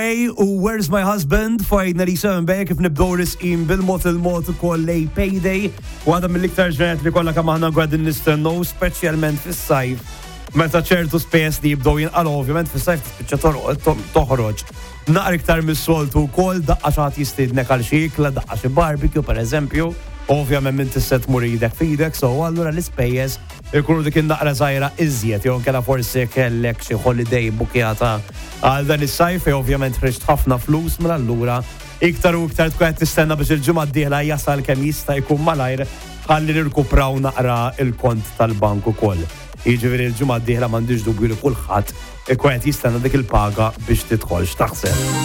Hey, Where's My Husband? Fajna li sembek kif nibdow risqin bil-mod il-mod ukoll lej payday. Waħda mill-iktar ġranet li kollha kemm aħna għadin nistennew speċjalment fis-sajf. Meta ċertu spejjeż li jibdew jinqalgħu ovvjament fis-sajf tispiċċa toħroġ. Naqra iktar mis-soltu wkoll daqqa xagħat jistiednek għal xi ikla, daqqa xi barbecue pereżempju. Ovvjament minn tisset tmur idek f'idek, so allura l-ispejjeż ikunu dik naqra żgħira iżjed jew kella forsi kellek xi holiday bukjata għal dan is-sajf ovvjament ħriġt ħafna flus minn allura iktar u iktar tkun qed tistenna biex il-ġimgħa d-dieħla jasal kemm jista' jkun malajr ħalli nirkupraw naqra il-kont tal-bank ukoll. Jiġifieri l-ġimgħa d-dieħla m'għandix dubju li kulħadd ikun qed jistenna dik il-paga biex tidħol x'taħseb.